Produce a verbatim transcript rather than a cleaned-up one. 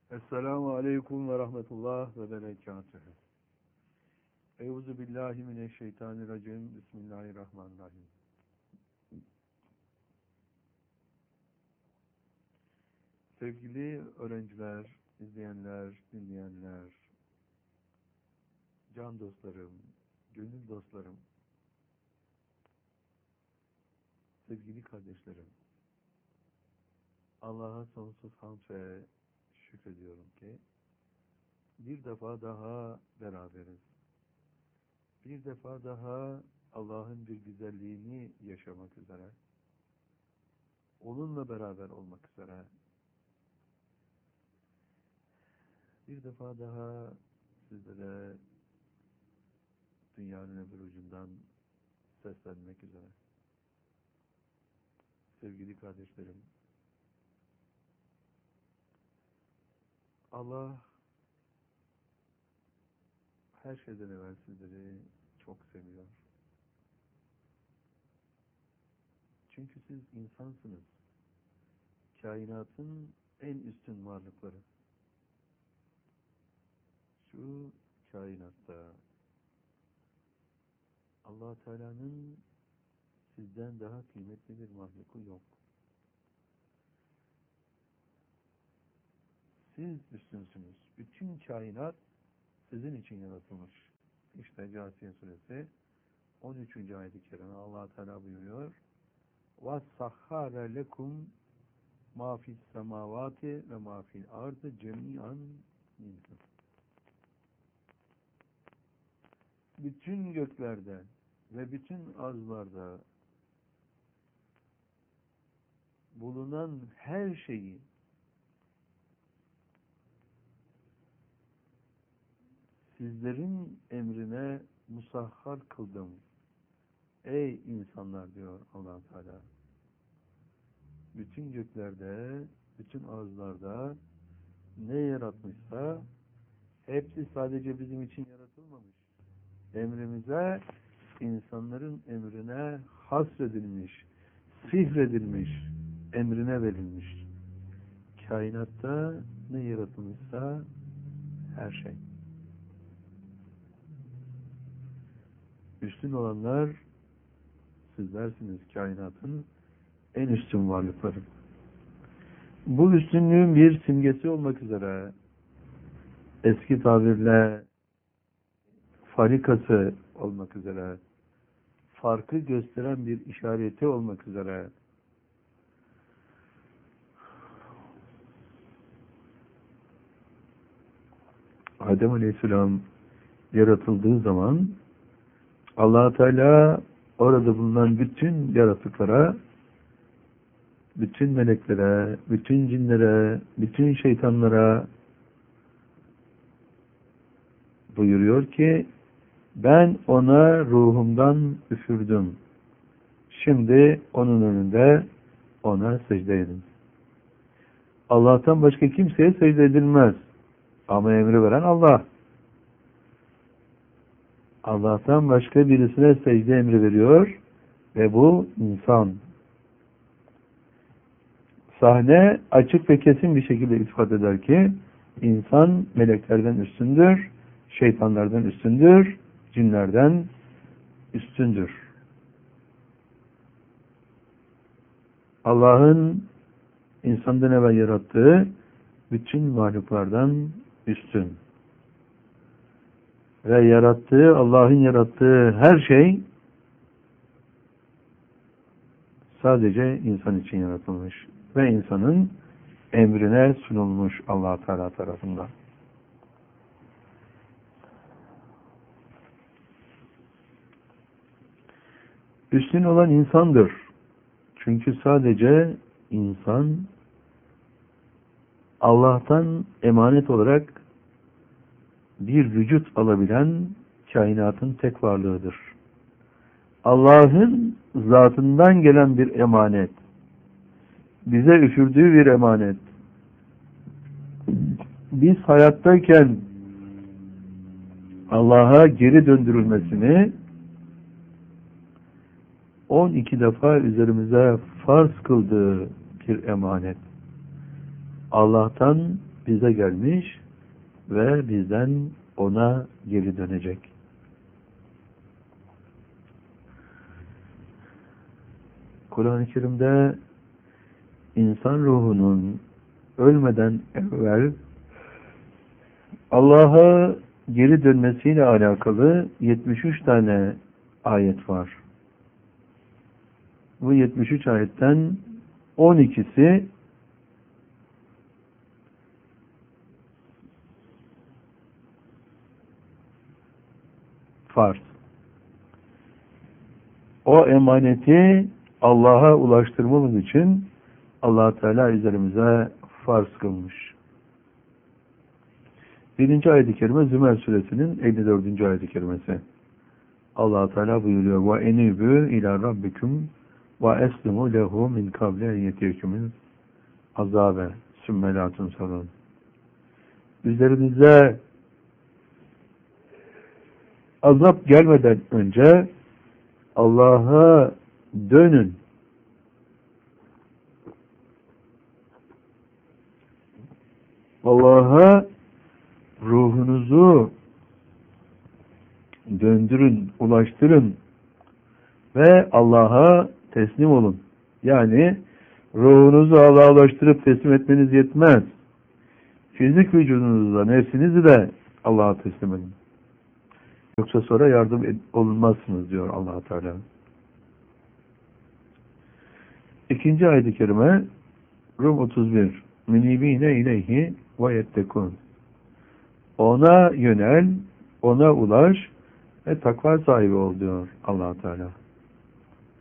Esselamu Aleyküm ve Rahmetullah ve Berekatühü. Euzu billahi mineşşeytanirracim. Bismillahirrahmanirrahim. Sevgili öğrenciler, izleyenler, dinleyenler, can dostlarım, gönül dostlarım, sevgili kardeşlerim, Allah'a sonsuz hamd ve şükrediyorum ki bir defa daha beraberiz. Bir defa daha Allah'ın bir güzelliğini yaşamak üzere, onunla beraber olmak üzere, bir defa daha sizlere dünyanın öbür ucundan seslenmek üzere. Sevgili kardeşlerim, Allah her şeyden evvel sizleri çok seviyor. Çünkü siz insansınız. Kainatın en üstün varlıkları. Şu kainatta Allah Teala'nın sizden daha kıymetli bir mahluku yok. Siz üstünsünüz. Bütün kainat sizin için yaratılmış. İşte Câsiye suresi on üçüncü ayet-i kerime Allah Teala buyuruyor. وَسَخَّرَ لَكُمْ مَا فِي السَّمَاوَاتِ وَمَا فِي الْأَرْضِ جَمِيعًا مِنْهُ. Bütün göklerde ve bütün arzlarda bulunan her şeyi sizlerin emrine musahhar kıldım. Ey insanlar diyor Allah Teala. Bütün göklerde, bütün arzlarda ne yaratmışsa hepsi sadece bizim için yaratılmamış. Emrimize, insanların emrine hasredilmiş, sihredilmiş, emrine verilmiş. Kainatta ne yaratılmışsa her şey. Üstün olanlar sizlersiniz, kainatın en üstün varlıkları. Bu üstünlüğün bir simgesi olmak üzere eski tabirle farikası olmak üzere, farkı gösteren bir işareti olmak üzere Adem Aleyhisselam yaratıldığı zaman Allah Teala orada bulunan bütün yaratıklara, bütün meleklere, bütün cinlere, bütün şeytanlara buyuruyor ki ben ona ruhumdan üfürdüm. Şimdi onun önünde ona secde edin. Allah'tan başka kimseye secde edilmez. Ama emri veren Allah. Allah'tan başka birisine secde emri veriyor ve bu insan. Sahne açık ve kesin bir şekilde ispat eder ki insan meleklerden üstündür, şeytanlardan üstündür, cinlerden üstündür. Allah'ın insandan evvel yarattığı bütün mahluklardan üstün. Ve yarattığı, Allah'ın yarattığı her şey sadece insan için yaratılmış. Ve insanın emrine sunulmuş Allah Teala tarafından. Üstün olan insandır. Çünkü sadece insan Allah'tan emanet olarak bir vücut alabilen kainatın tek varlığıdır. Allah'ın zatından gelen bir emanet, bize üfürdüğü bir emanet. Biz hayattayken Allah'a geri döndürülmesini on iki defa üzerimize farz kıldığı bir emanet. Allah'tan bize gelmiş ve bizden ona geri dönecek. Kur'an-ı Kerim'de insan ruhunun ölmeden evvel Allah'a geri dönmesiyle alakalı yetmiş üç tane ayet var. Bu yetmiş üç ayetten on ikisi farz. O emaneti Allah'a ulaştırmamız için Allah Teala üzerimize farz kılmış. Birinci ayet-i kerime Zümer suresinin elli dördüncü ayet-i kerimesi. Allah Teala buyuruyor: "Ve enibü ila rabbikum ve eslimu lehu min kable yetikumul azabe sümme la tunsarun." Üzerinize azap gelmeden önce Allah'a dönün. Allah'a ruhunuzu döndürün, ulaştırın ve Allah'a teslim olun. Yani ruhunuzu Allah'a ulaştırıp teslim etmeniz yetmez. Fizik vücudunuzla nefsinizi de Allah'a teslim edin. Yoksa sonra yardım olunmazsınız diyor Allah Teala. İkinci ayet-i kerime Rum otuz bir. Münibine ileyhi ve yettekun. Ona yönel, ona ulaş ve takva sahibi ol diyor Allah Teala.